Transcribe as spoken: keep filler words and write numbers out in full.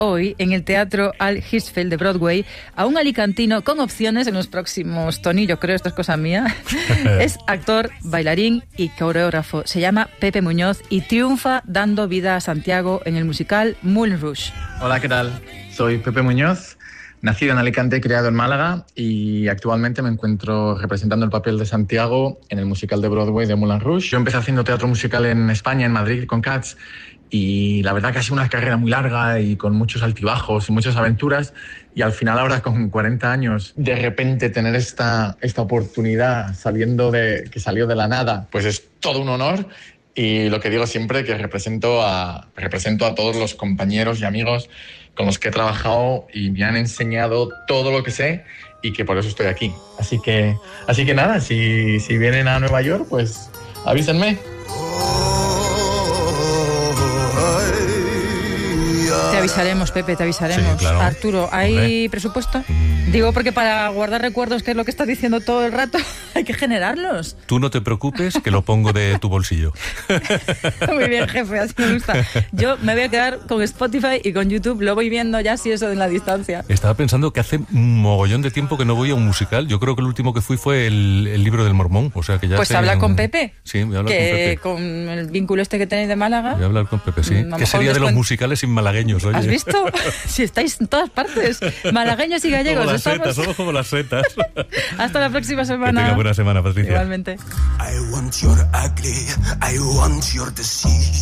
hoy en el Teatro Al Hirschfeld de Broadway a un alicantino con opciones en los próximos Tony, yo creo, esto es cosa mía. Es actor, bailarín y coreógrafo. Se llama Pepe Muñoz y triunfa dando vida a Santiago en el musical Moulin Rouge. Hola, ¿qué tal? Soy Pepe Muñoz, nacido en Alicante, criado en Málaga y actualmente me encuentro representando el papel de Santiago en el musical de Broadway de Moulin Rouge. Yo empecé haciendo teatro musical en España, en Madrid, con Cats, y la verdad que ha sido una carrera muy larga y con muchos altibajos y muchas aventuras, y al final ahora con cuarenta años de repente tener esta, esta oportunidad saliendo de, que salió de la nada, pues es todo un honor. Y lo que digo siempre, que represento a, represento a todos los compañeros y amigos con los que he trabajado y me han enseñado todo lo que sé y que por eso estoy aquí. Así que, así que nada, si, si vienen a Nueva York, pues avísenme. Te avisaremos, Pepe, te avisaremos. Sí, claro. Arturo, ¿hay Hombre. presupuesto? Mm. Digo porque para guardar recuerdos, que es lo que estás diciendo todo el rato, hay que generarlos. Tú no te preocupes, que lo pongo de tu bolsillo. Muy bien, jefe, así me gusta. Yo me voy a quedar con Spotify y con YouTube, lo voy viendo ya, si eso en la distancia. Estaba pensando que hace un mogollón de tiempo que no voy a un musical. Yo creo que el último que fui fue el, el Libro del Mormón. O sea que ya Pues sé habla un... con Pepe. Sí, voy a hablar que con Pepe. con el vínculo este que tenéis de Málaga. Voy a hablar con Pepe, sí. Mm, a lo ¿Qué mejor sería de los después- musicales sin malagueños? Oye. ¿Has visto? Si estáis en todas partes. Malagueños y gallegos. Como las estamos... setas, somos como las setas. Hasta la próxima Que semana. tenga buena semana, Patricia. Igualmente. I want your ugly, I want your disease.